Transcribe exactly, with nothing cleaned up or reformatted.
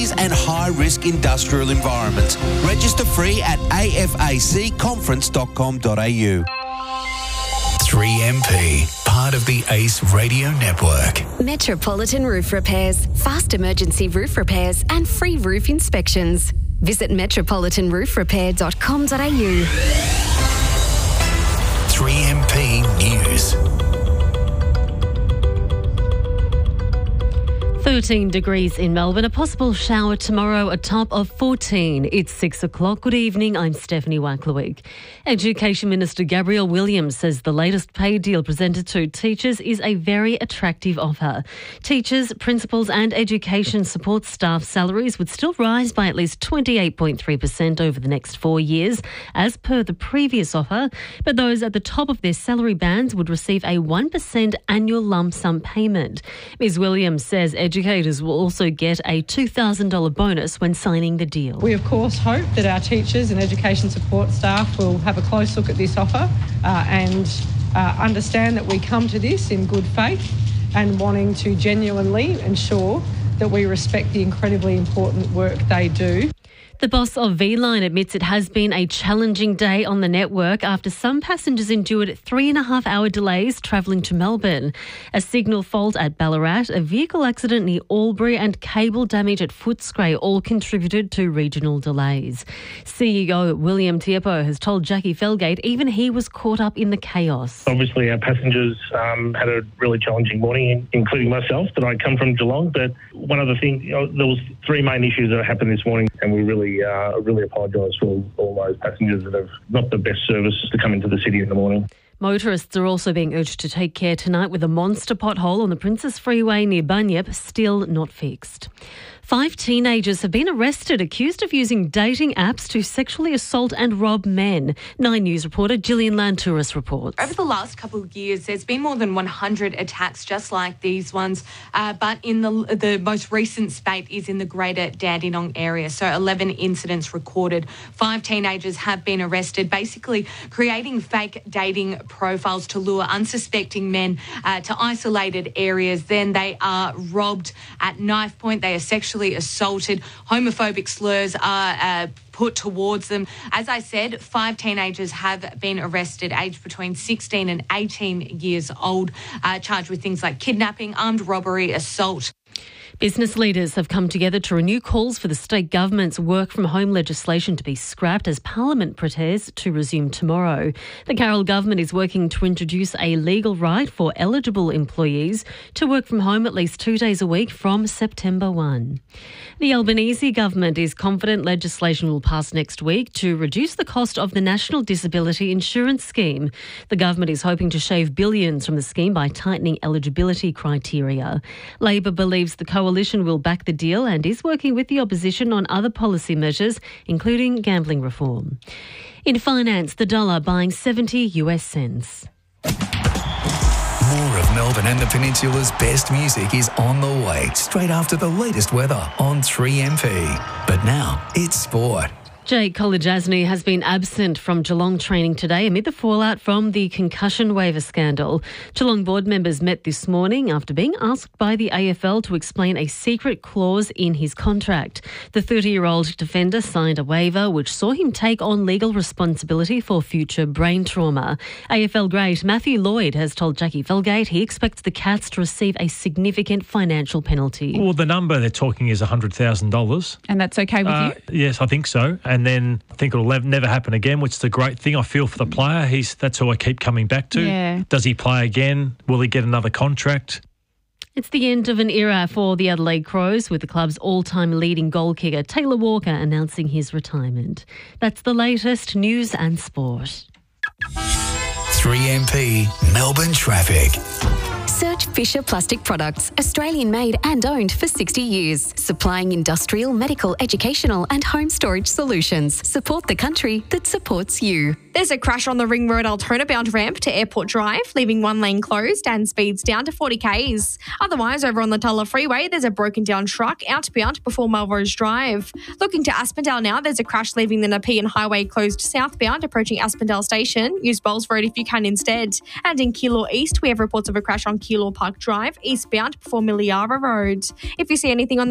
and high-risk industrial environments. Register free at a f a c conference dot com dot a u. three M P, part of the ACE Radio Network. Metropolitan Roof Repairs, fast emergency roof repairs and free roof inspections. Visit metropolitan roof repair dot com dot a u. three M P News. thirteen degrees in Melbourne, a possible shower tomorrow, a top of fourteen. It's six o'clock. Good evening, I'm Stephanie Wacklewick. Education Minister Gabrielle Williams says the latest pay deal presented to teachers is a very attractive offer. Teachers, principals and education support staff salaries would still rise by at least twenty-eight point three percent over the next four years, as per the previous offer, but those at the top of their salary bands would receive a one percent annual lump sum payment. Ms Williams says educators will also get a two thousand dollars bonus when signing the deal. We of course hope that our teachers and education support staff will have a close look at this offer uh, and uh, understand that we come to this in good faith and wanting to genuinely ensure that we respect the incredibly important work they do. The boss of V-Line admits it has been a challenging day on the network after some passengers endured three and a half hour delays travelling to Melbourne. A signal fault at Ballarat, a vehicle accident near Albury and cable damage at Footscray all contributed to regional delays. C E O William Tiepo has told Jackie Felgate even he was caught up in the chaos. Obviously our passengers um, had a really challenging morning, including myself, that I come from Geelong. But one of the things, you know, there was three main issues that happened this morning, and we really Uh, really apologise for all, all those passengers that have not the best service to come into the city in the morning. Motorists are also being urged to take care tonight with a monster pothole on the Princess Freeway near Bunyip still not fixed. Five teenagers have been arrested accused of using dating apps to sexually assault and rob men. Nine News reporter Gillian Lantouris reports. Over the last couple of years, there's been more than one hundred attacks just like these ones, uh, but in the the most recent spate is in the greater Dandenong area. So eleven incidents recorded. Five teenagers have been arrested, basically creating fake dating profiles to lure unsuspecting men uh, to isolated areas. Then they are robbed at knife point. They are sexually assaulted. Homophobic slurs are uh, put towards them. As I said, five teenagers have been arrested, aged between sixteen and eighteen years old, uh, charged with things like kidnapping, armed robbery, assault. Business leaders have come together to renew calls for the state government's work-from-home legislation to be scrapped as Parliament prepares to resume tomorrow. The Carroll government is working to introduce a legal right for eligible employees to work from home at least two days a week from September first. The Albanese government is confident legislation will pass next week to reduce the cost of the National Disability Insurance Scheme. The government is hoping to shave billions from the scheme by tightening eligibility criteria. Labor believes the coalition will back the deal and is working with the opposition on other policy measures, including gambling reform. In finance, the dollar buying seventy US cents. More of Melbourne and the Peninsula's best music is on the way straight after the latest weather on three M P. But now it's sport. Jake Kolodjasny has been absent from Geelong training today amid the fallout from the concussion waiver scandal. Geelong board members met this morning after being asked by the A F L to explain a secret clause in his contract. The thirty-year-old defender signed a waiver which saw him take on legal responsibility for future brain trauma. A F L great Matthew Lloyd has told Jackie Felgate he expects the Cats to receive a significant financial penalty. Well, the number they're talking is one hundred thousand dollars. And that's okay with uh, you? Yes, I think so. And then I think it'll never happen again, which is a great thing. I feel for the player. He's That's who I keep coming back to. Yeah. Does he play again? Will he get another contract? It's the end of an era for the Adelaide Crows, with the club's all-time leading goal kicker Taylor Walker announcing his retirement. That's the latest news and sport. three M P Melbourne Traffic. Search Fisher Plastic Products, Australian made and owned for sixty years, supplying industrial, medical, educational and home storage solutions. Support the country that supports you. There's a crash on the Ring Road Altona bound ramp to Airport Drive, leaving one lane closed and speeds down to forty k's. Otherwise, over on the Tulla Freeway, there's a broken down truck outbound before Melrose Drive. Looking to Aspendale now, there's a crash leaving the Nepean Highway closed southbound, approaching Aspendale Station. Use Bowles Road if you can instead. And in Keilor East, we have reports of a crash on Keilor Park Drive, eastbound before Miliara Road. If you see anything on